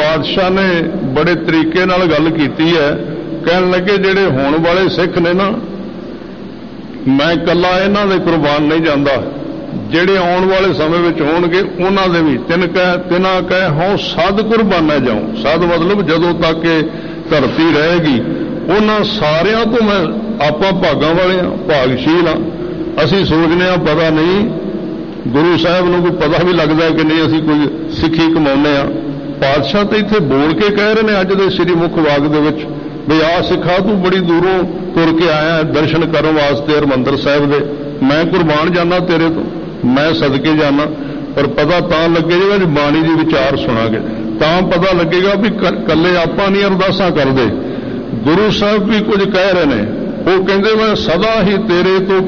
पातशाह ने बड़े तरीके नाल गल कीती है। कहन लगे जिहड़े होण वाले सिख ने ना, मैं कला इन्हां दे कुर्बान नहीं जांदा, जिहड़े आउण वाले समय विच होणगे उन्हां दे भी तिना कह हों सद कुर्बाना जाऊं। सद मतलब जदों तक धरती रहेगी उन्हां सारियां तो मैं आपां भागां वाले हां, भागशील हां। असीं सोचने हां पता नहीं गुरु साहब नूं कोई पता भी लगदा है कि नहीं, असीं कोई सिੱਖੀ कमाउने आ। पातशाह तो इत्थे बोल के कह रहे हैं अज दे श्री मुख वाग दे विच भी आ सिखा तू बड़ी दूरों तुर के आया दर्शन करन वास्ते हरमंदर साहिब दे, मैं कुर्बान जाना तेरे तो, मैं सदके जाना। पर पता तां लगेगा जो बाणी दी विचार सुनांगे, तां पता लगेगा भी कल्ले आपां नहीं अरदासां करदे, गुरु साहब भी कुछ कह रहे हैं। वो कहंदे मैं सदा ही तेरे तो